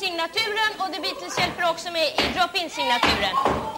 signaturen och The Beatles hjälper också med i drop-in-signaturen.